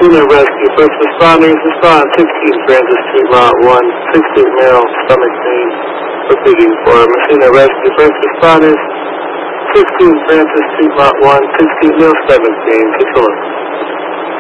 Messina Rescue. First responders respond 16 Francis Street, Lot 1, 16 male, stomach pain. Repeating for Messina Rescue. First responders 16 Francis Street, Lot 1, 16 male, stomach pain. Control.